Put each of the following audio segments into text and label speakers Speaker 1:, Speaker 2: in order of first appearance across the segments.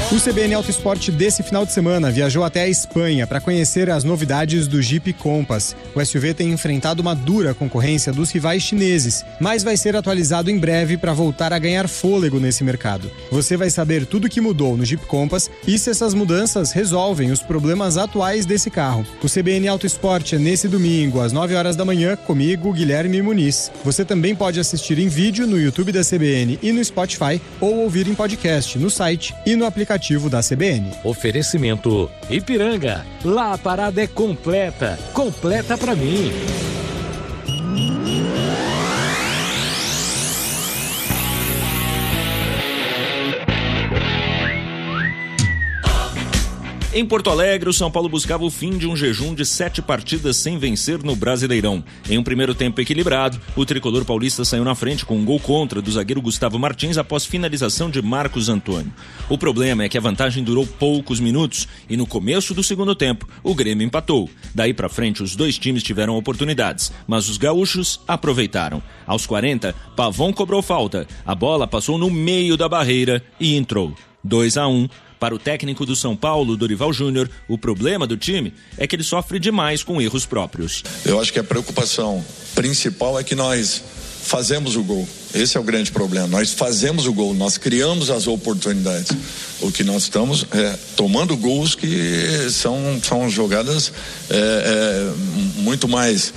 Speaker 1: O CBN Auto Esporte desse final de semana viajou até a Espanha para conhecer as novidades do Jeep Compass. O SUV tem enfrentado uma dura concorrência dos rivais chineses, mas vai ser atualizado em breve para voltar a ganhar fôlego nesse mercado. Você vai saber tudo o que mudou no Jeep Compass e se essas mudanças resolvem os problemas atuais desse carro. O CBN Auto Esporte é nesse domingo, às 9 horas da manhã, comigo, Guilherme Muniz. Você também pode assistir em vídeo no YouTube da CBN e no Spotify ou ouvir em podcast no site e no aplicativo da CBN.
Speaker 2: Oferecimento Ipiranga. Lá a parada é completa. Completa pra mim.
Speaker 3: Em Porto Alegre, o São Paulo buscava o fim de um jejum de 7 partidas sem vencer no Brasileirão. Em um primeiro tempo equilibrado, o tricolor paulista saiu na frente com um gol contra do zagueiro Gustavo Martins após finalização de Marcos Antônio. O problema é que a vantagem durou poucos minutos e no começo do segundo tempo, o Grêmio empatou. Daí pra frente, os dois times tiveram oportunidades, mas os gaúchos aproveitaram. Aos 40, Pavon cobrou falta. A bola passou no meio da barreira e entrou. 2-1. Para o técnico do São Paulo, Dorival Júnior, o problema do time é que ele sofre demais com erros próprios.
Speaker 4: Eu acho que a preocupação principal é que nós fazemos o gol. Esse é o grande problema. Nós fazemos o gol, nós criamos as oportunidades. O que nós estamos tomando gols que são jogadas muito mais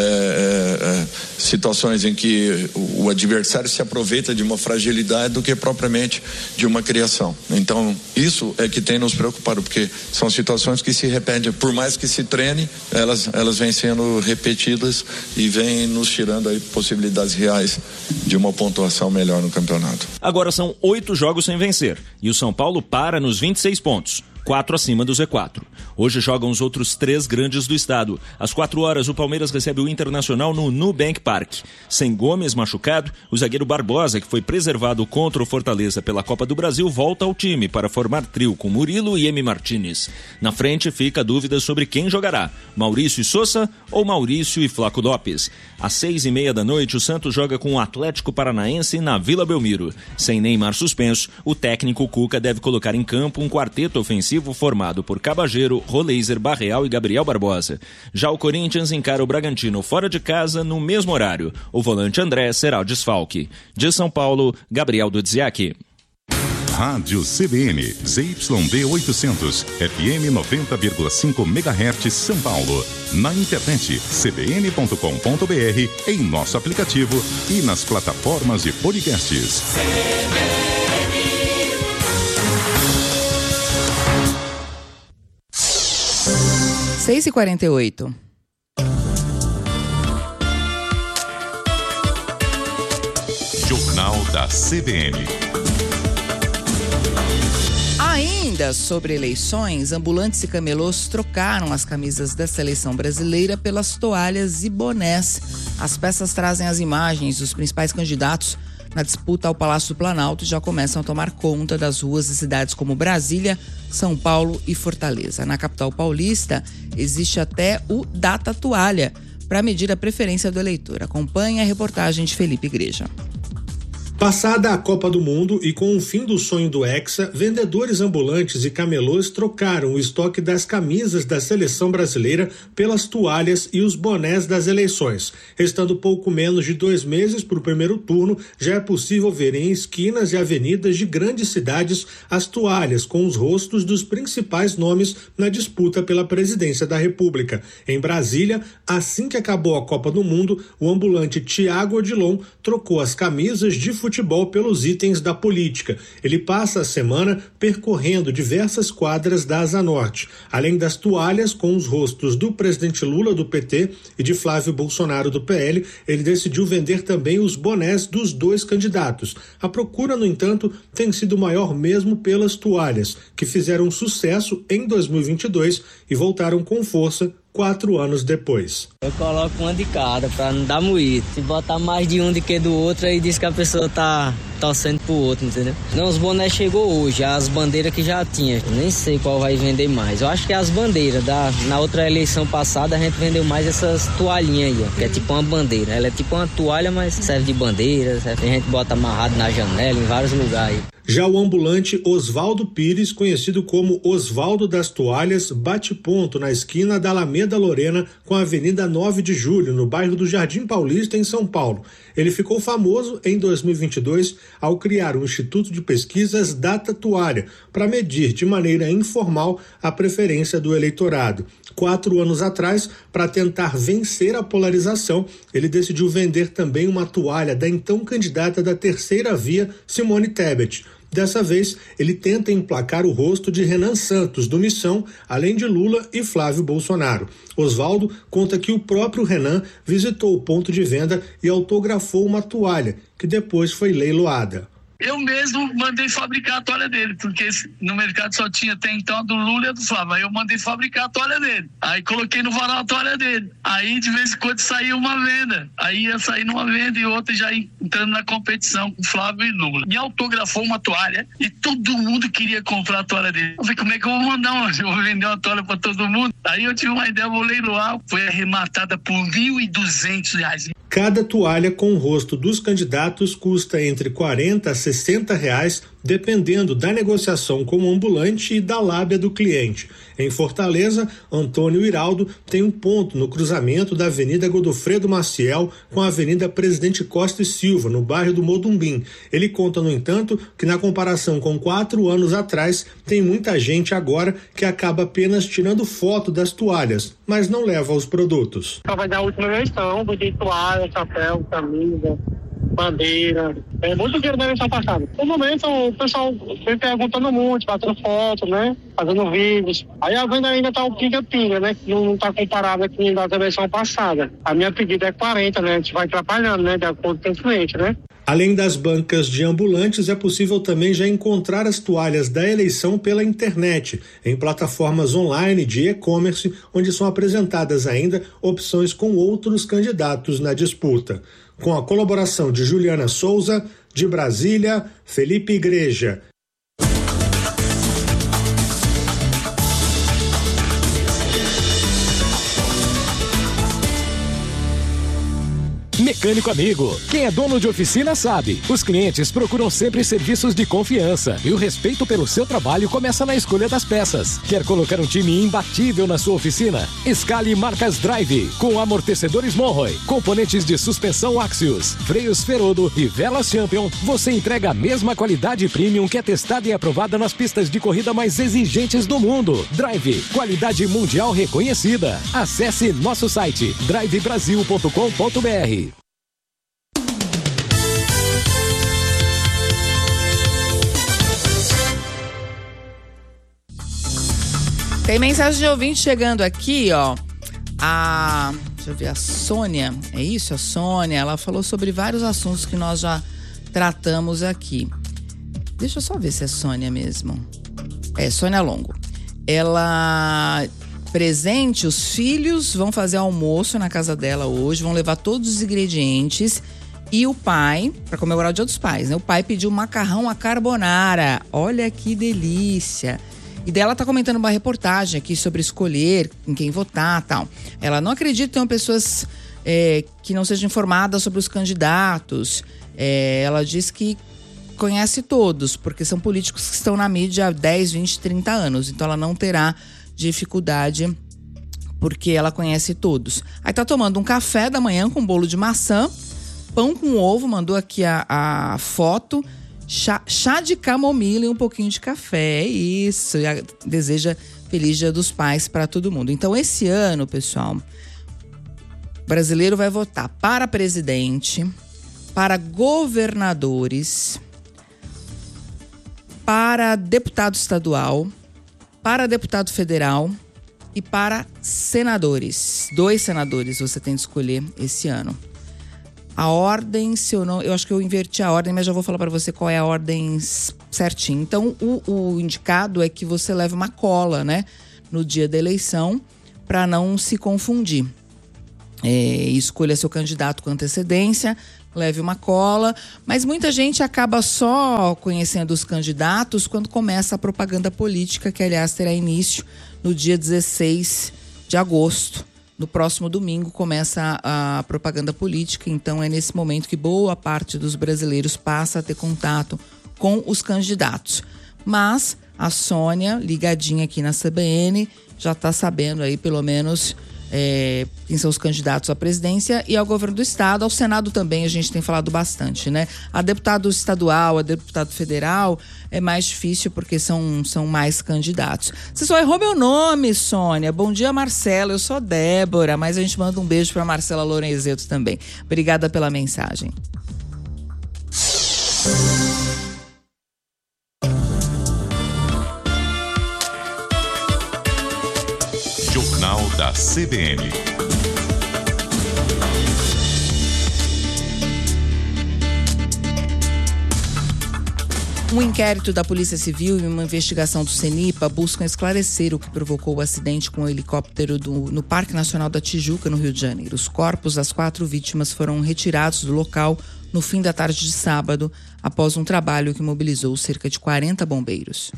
Speaker 4: situações em que o adversário se aproveita de uma fragilidade do que propriamente de uma criação. Então, isso é que tem nos preocupado, porque são situações que se repetem, por mais que se treine, elas vêm sendo repetidas e vêm nos tirando aí possibilidades reais de uma pontuação melhor no campeonato.
Speaker 3: Agora são 8 jogos sem vencer e o São Paulo para nos 26 pontos. 4 acima do Z4. Hoje jogam os outros 3 grandes do estado. Às 4 horas, o Palmeiras recebe o Internacional no Nubank Park. Sem Gomes machucado, o zagueiro Barbosa, que foi preservado contra o Fortaleza pela Copa do Brasil, volta ao time para formar trio com Murilo e Emi Martínez. Na frente fica a dúvida sobre quem jogará, Maurício e Sousa ou Maurício e Flaco Lopes. Às 6:30 da noite, o Santos joga com o Atlético Paranaense na Vila Belmiro. Sem Neymar suspenso, o técnico Cuca deve colocar em campo um quarteto ofensivo formado por Cabageiro, Roleiser, Barreal e Gabriel Barbosa. Já o Corinthians encara o Bragantino fora de casa no mesmo horário. O volante André será o desfalque. De São Paulo, Gabriel Dudziak.
Speaker 5: Rádio CBN, ZYD 800, FM 90,5 MHz São Paulo. Na internet, cbn.com.br, em nosso aplicativo e nas plataformas de podcasts.
Speaker 6: 6h48.
Speaker 5: Jornal da CBN.
Speaker 6: Ainda sobre eleições, ambulantes e camelôs trocaram as camisas da seleção brasileira pelas toalhas e bonés. As peças trazem as imagens dos principais candidatos na disputa ao Palácio do Planalto e já começam a tomar conta das ruas de cidades como Brasília, São Paulo e Fortaleza. Na capital paulista, existe até o Data Toalha para medir a preferência do eleitor. Acompanhe a reportagem de Felipe Igreja.
Speaker 7: Passada a Copa do Mundo e com o fim do sonho do Hexa, vendedores ambulantes e camelôs trocaram o estoque das camisas da seleção brasileira pelas toalhas e os bonés das eleições. Restando pouco menos de 2 meses para o primeiro turno, já é possível ver em esquinas e avenidas de grandes cidades as toalhas com os rostos dos principais nomes na disputa pela presidência da República. Em Brasília, assim que acabou a Copa do Mundo, o ambulante Tiago Odilon trocou as camisas de futebol pelos itens da política. Ele passa a semana percorrendo diversas quadras da Asa Norte. Além das toalhas com os rostos do presidente Lula do PT e de Flávio Bolsonaro do PL, ele decidiu vender também os bonés dos 2 candidatos. A procura, no entanto, tem sido maior mesmo pelas toalhas, que fizeram sucesso em 2022 e voltaram com força 4 anos depois.
Speaker 8: Eu coloco uma de cada pra não dar moído. Se botar mais de um do que do outro, aí diz que a pessoa tá torcendo pro outro, entendeu? Não, os bonés chegou hoje, as bandeiras que já tinha. Eu nem sei qual vai vender mais. Eu acho que as bandeiras. Na outra eleição passada a gente vendeu mais essas toalhinhas aí, ó, que é tipo uma bandeira. Ela é tipo uma toalha, mas serve de bandeira. A gente bota amarrado na janela, em vários lugares aí.
Speaker 7: Já o ambulante Oswaldo Pires, conhecido como Oswaldo das Toalhas, bate ponto na esquina da Alameda Lorena com a Avenida 9 de Julho, no bairro do Jardim Paulista, em São Paulo. Ele ficou famoso em 2022 ao criar o Instituto de Pesquisas Data Toalha, para medir de maneira informal a preferência do eleitorado. 4 anos atrás, para tentar vencer a polarização, ele decidiu vender também uma toalha da então candidata da terceira via, Simone Tebet. Dessa vez, ele tenta emplacar o rosto de Renan Santos, do Missão, além de Lula e Flávio Bolsonaro. Oswaldo conta que o próprio Renan visitou o ponto de venda e autografou uma toalha, que depois foi leiloada.
Speaker 9: Eu mesmo mandei fabricar a toalha dele, porque no mercado só tinha até então a do Lula e a do Flávio. Aí eu mandei fabricar a toalha dele. Aí coloquei no varal a toalha dele. Aí de vez em quando saía uma venda. Aí ia sair numa venda e outra já entrando na competição com Flávio e Lula. Me autografou uma toalha e todo mundo queria comprar a toalha dele. Eu falei, como é que eu vou eu vou vender uma toalha para todo mundo? Aí eu tive uma ideia, vou leiloar. Foi arrematada por R$1.200.
Speaker 7: Cada toalha com o rosto dos candidatos custa entre R$40 a R$60, dependendo da negociação com o ambulante e da lábia do cliente. Em Fortaleza, Antônio Iraldo tem um ponto no cruzamento da Avenida Godofredo Maciel com a Avenida Presidente Costa e Silva, no bairro do Modumbim. Ele conta, no entanto, que na comparação com 4 anos atrás, tem muita gente agora que acaba apenas tirando foto das toalhas, mas não leva os produtos.
Speaker 10: Vai dar a última eleição, botei toalha, chapéu, camisa, bandeira, muito dinheiro na eleição passada. No momento, o pessoal vem perguntando muito, batendo foto, né? Fazendo vídeos. Aí a venda ainda tá o pinga-pinga, né? Que não tá comparado com da eleição passada. A minha pedida é 40, né? A gente vai trabalhando, né? De acordo com o cliente, né?
Speaker 7: Além das bancas de ambulantes, é possível também já encontrar as toalhas da eleição pela internet, em plataformas online de e-commerce, onde são apresentadas ainda opções com outros candidatos na disputa. Com a colaboração de Juliana Souza, de Brasília, Felipe Igreja.
Speaker 2: Mecânico Amigo. Quem é dono de oficina sabe. Os clientes procuram sempre serviços de confiança e o respeito pelo seu trabalho começa na escolha das peças. Quer colocar um time imbatível na sua oficina? Escale marcas Drive, com amortecedores Monroe, componentes de suspensão Axios, freios Ferodo e velas Champion. Você entrega a mesma qualidade premium que é testada e aprovada nas pistas de corrida mais exigentes do mundo. Drive, qualidade mundial reconhecida. Acesse nosso site drivebrasil.com.br.
Speaker 6: Tem mensagem de ouvinte chegando aqui, ó. Deixa eu ver, a Sônia. É isso, a Sônia? Ela falou sobre vários assuntos que nós já tratamos aqui. Deixa eu só ver se é Sônia mesmo. É, Sônia Longo. Ela... Presente, os filhos vão fazer almoço na casa dela hoje, vão levar todos os ingredientes. E o pai, para comemorar o Dia dos Pais, né? O pai pediu macarrão à carbonara. Olha que delícia. E dela tá comentando uma reportagem aqui sobre escolher em quem votar e tal. Ela não acredita que tenham pessoas que não sejam informadas sobre os candidatos. Ela diz que conhece todos, porque são políticos que estão na mídia há 10, 20, 30 anos. Então ela não terá dificuldade porque ela conhece todos. Aí tá tomando um café da manhã com bolo de maçã, pão com ovo, mandou aqui a foto, chá de camomila e um pouquinho de café, isso, e deseja feliz Dia dos Pais para todo mundo. Então esse ano, pessoal, o brasileiro vai votar para presidente, para governadores, para deputado estadual, para deputado federal e para senadores. 2 senadores você tem de escolher esse ano. A ordem, se eu não... Eu acho que eu inverti a ordem, mas já vou falar para você qual é a ordem certinho. Então, o indicado é que você leve uma cola, né? No dia da eleição, para não se confundir. Escolha seu candidato com antecedência, leve uma cola, mas muita gente acaba só conhecendo os candidatos quando começa a propaganda política, que aliás terá início no dia 16 de agosto. No próximo domingo começa a propaganda política, então é nesse momento que boa parte dos brasileiros passa a ter contato com os candidatos. Mas a Sônia, ligadinha aqui na CBN, já está sabendo aí pelo menos quem são os candidatos à presidência e ao governo do estado. Ao Senado também a gente tem falado bastante, né? A deputado estadual, a deputado federal é mais difícil porque são mais candidatos. Você só errou meu nome, Sônia. Bom dia, Marcela. Eu sou Débora, mas a gente manda um beijo para Marcela Lorenzeto também. Obrigada pela mensagem.
Speaker 5: Jornal da CBN.
Speaker 6: Um inquérito da Polícia Civil e uma investigação do CENIPA buscam esclarecer o que provocou o acidente com o helicóptero no Parque Nacional da Tijuca, no Rio de Janeiro. Os corpos das 4 vítimas foram retirados do local no fim da tarde de sábado, após um trabalho que mobilizou cerca de 40 bombeiros.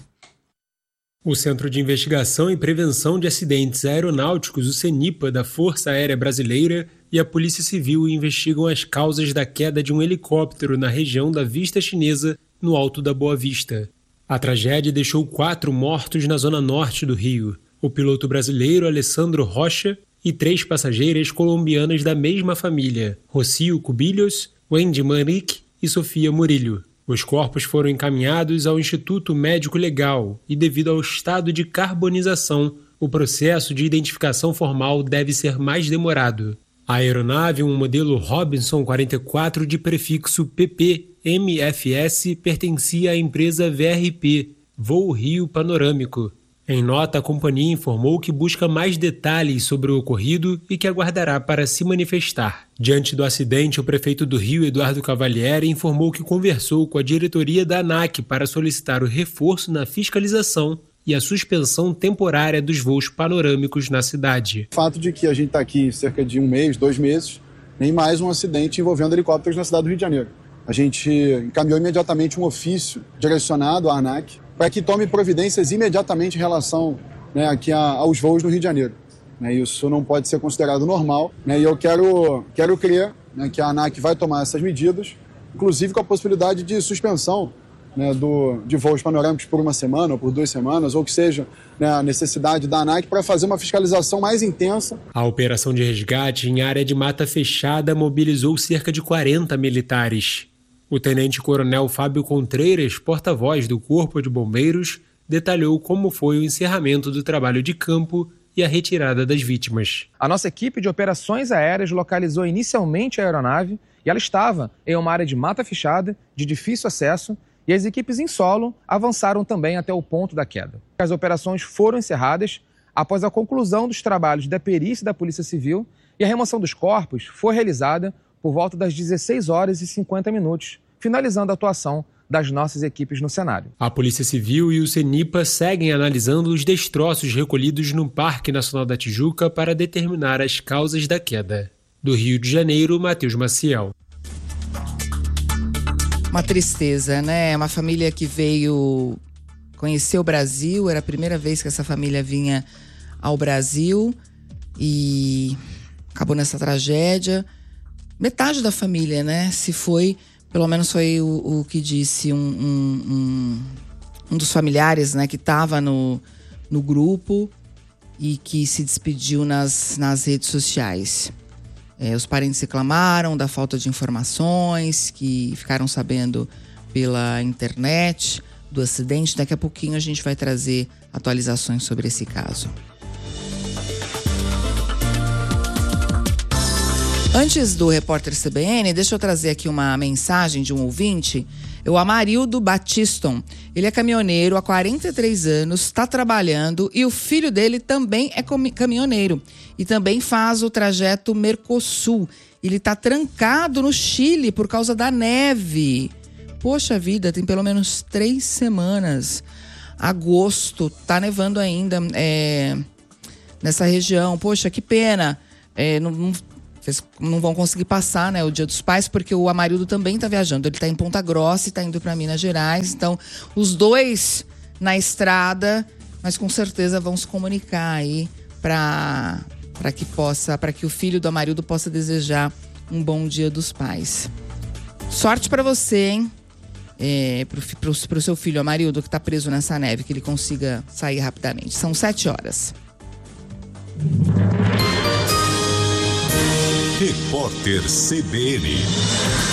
Speaker 11: O Centro de Investigação e Prevenção de Acidentes Aeronáuticos, o CENIPA, da Força Aérea Brasileira, e a Polícia Civil investigam as causas da queda de um helicóptero na região da Vista Chinesa, no Alto da Boa Vista. A tragédia deixou 4 mortos na zona norte do Rio. O piloto brasileiro Alessandro Rocha e 3 passageiras colombianas da mesma família, Rocio Cubillos, Wendy Manrique e Sofia Murillo. Os corpos foram encaminhados ao Instituto Médico Legal e, devido ao estado de carbonização, o processo de identificação formal deve ser mais demorado. A aeronave, um modelo Robinson 44 de prefixo PP-MFS, pertencia à empresa VRP, Voo Rio Panorâmico. Em nota, a companhia informou que busca mais detalhes sobre o ocorrido e que aguardará para se manifestar. Diante do acidente, o prefeito do Rio, Eduardo Cavalieri, informou que conversou com a diretoria da ANAC para solicitar o reforço na fiscalização e a suspensão temporária dos voos panorâmicos na cidade.
Speaker 12: O fato de que a gente está aqui cerca de 1 mês, 2 meses, nem mais um acidente envolvendo helicópteros na cidade do Rio de Janeiro. A gente encaminhou imediatamente um ofício direcionado à ANAC para que tome providências imediatamente em relação, né, aqui aos voos no Rio de Janeiro. Isso não pode ser considerado normal, e eu quero crer, né, que a ANAC vai tomar essas medidas, inclusive com a possibilidade de suspensão, né, de voos panorâmicos por 1 semana ou por 2 semanas, ou que seja, né, a necessidade da ANAC para fazer uma fiscalização mais intensa.
Speaker 11: A operação de resgate em área de mata fechada mobilizou cerca de 40 militares. O tenente-coronel Fábio Contreiras, porta-voz do Corpo de Bombeiros, detalhou como foi o encerramento do trabalho de campo e a retirada das vítimas.
Speaker 13: A nossa equipe de operações aéreas localizou inicialmente a aeronave e ela estava em uma área de mata fechada, de difícil acesso, e as equipes em solo avançaram também até o ponto da queda. As operações foram encerradas após a conclusão dos trabalhos da perícia da Polícia Civil e a remoção dos corpos foi realizada por volta das 16h50, finalizando a atuação das nossas equipes no cenário.
Speaker 11: A Polícia Civil e o CENIPA seguem analisando os destroços recolhidos no Parque Nacional da Tijuca para determinar as causas da queda. Do Rio de Janeiro, Matheus Maciel.
Speaker 6: Uma tristeza, né? Uma família que veio conhecer o Brasil, era a primeira vez que essa família vinha ao Brasil e acabou nessa tragédia. Metade da família, né, se foi, pelo menos foi o que disse um dos familiares, né, que estava no grupo e que se despediu nas redes sociais. Os parentes reclamaram da falta de informações, que ficaram sabendo pela internet do acidente. Daqui a pouquinho a gente vai trazer atualizações sobre esse caso. Antes do repórter CBN, deixa eu trazer aqui uma mensagem de um ouvinte. O Amarildo Batiston, ele é caminhoneiro há 43 anos, está trabalhando e o filho dele também é caminhoneiro e também faz o trajeto Mercosul. Ele está trancado no Chile por causa da neve. Poxa vida, tem pelo menos 3 semanas. Agosto, tá nevando ainda nessa região. Poxa, que pena. não vão conseguir passar, né, o Dia dos Pais, porque o Amarildo também está viajando. Ele está em Ponta Grossa e está indo para Minas Gerais. Então, os dois na estrada, mas com certeza vão se comunicar aí para que o filho do Amarildo possa desejar um bom Dia dos Pais. Sorte para você, hein? Pro seu filho Amarildo, que está preso nessa neve, que ele consiga sair rapidamente. São 7h.
Speaker 5: Repórter CBN.